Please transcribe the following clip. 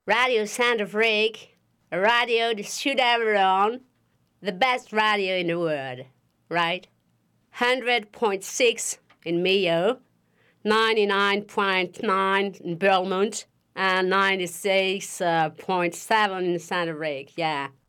Radio Santa Freak, a radio that should ever own, the best radio in the world, right? 100.6 in Mayo, 99.9 in Belmont, and 96.7 in Santa Rick, yeah.